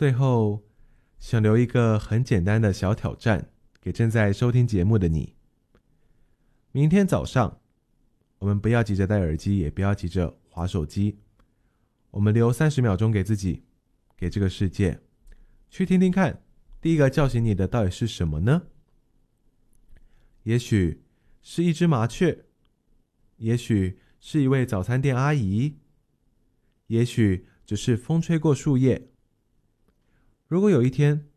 最后，想留一个很简单的小挑战给正在收听节目的你。明天早上，我们不要急着戴耳机，也不要急着滑手机，我们留30秒钟给自己，给这个世界，去听听看，第一个叫醒你的到底是什么呢？也许是一只麻雀，也许是一位早餐店阿姨，也许只是风吹过树叶。如果有一天